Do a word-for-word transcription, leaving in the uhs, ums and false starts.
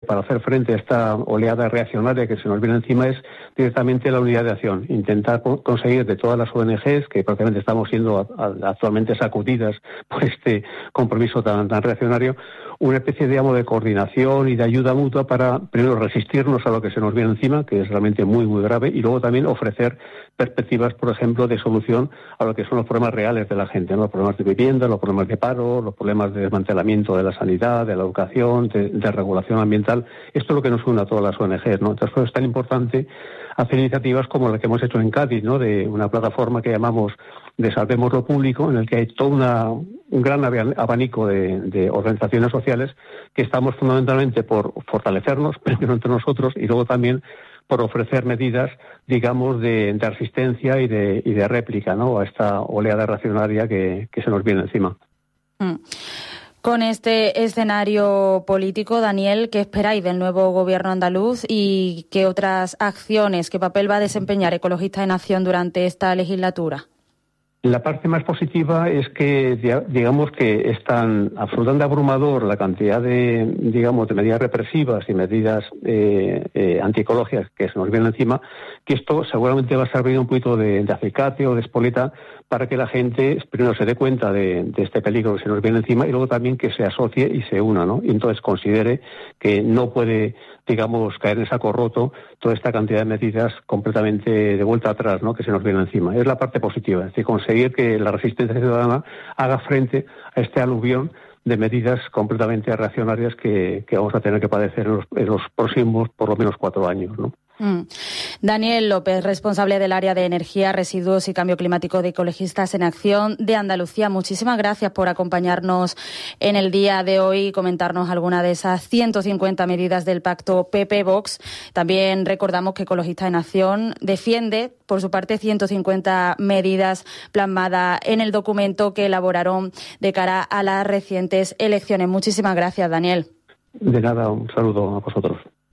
para hacer frente a esta oleada reaccionaria que se nos viene encima es directamente la unidad de acción. Intentar conseguir de todas las O N Ges, que prácticamente estamos siendo actualmente sacudidas por este compromiso tan, tan reaccionario, una especie, digamos, de coordinación y de ayuda mutua para, primero, resistirnos a lo que se nos viene encima, que es realmente muy, muy grave, y luego también ofrecer perspectivas, por ejemplo, de solución a lo que son los problemas reales de la gente, ¿no? Los problemas de vivienda, los problemas de paro, los problemas de desmantelamiento de la sanidad, de la educación, de, de regulación ambiental. Esto es lo que nos une a todas las O N Ges, ¿no? Entonces, pues, es tan importante hacer iniciativas como la que hemos hecho en Cádiz, ¿no? De una plataforma que llamamos de Salvemos lo Público, en el que hay todo una, un gran abanico de, de organizaciones sociales que estamos fundamentalmente por fortalecernos, primero entre nosotros, y luego también por ofrecer medidas, digamos, de, de asistencia y de, y de réplica, ¿no? A esta oleada reaccionaria que, que se nos viene encima. Mm. Con este escenario político, Daniel, ¿qué esperáis del nuevo gobierno andaluz y qué otras acciones, qué papel va a desempeñar Ecologistas en Acción durante esta legislatura? La parte más positiva es que, digamos, que es tan absolutamente abrumador la cantidad de, digamos, de medidas represivas y medidas eh, eh, antiecológicas que se nos vienen encima, que esto seguramente va a servir un poquito de, de acicate o de espoleta para que la gente primero se dé cuenta de, de este peligro que se nos viene encima y luego también que se asocie y se una, ¿no? Y entonces considere que no puede, digamos, caer en saco roto toda esta cantidad de medidas completamente de vuelta atrás, ¿no? Que se nos viene encima. Es la parte positiva, es decir, conseguir que la resistencia ciudadana haga frente a este aluvión de medidas completamente reaccionarias que, que vamos a tener que padecer en los, en los próximos, por lo menos, cuatro años, ¿no? Mm. Daniel López, responsable del área de energía, residuos y cambio climático de Ecologistas en Acción de Andalucía. Muchísimas gracias por acompañarnos en el día de hoy y comentarnos alguna de esas ciento cincuenta medidas del pacto P P-Vox. También recordamos que Ecologistas en Acción defiende, por su parte, ciento cincuenta medidas plasmadas en el documento que elaboraron de cara a las recientes elecciones. Muchísimas gracias, Daniel. De nada, un saludo a vosotros.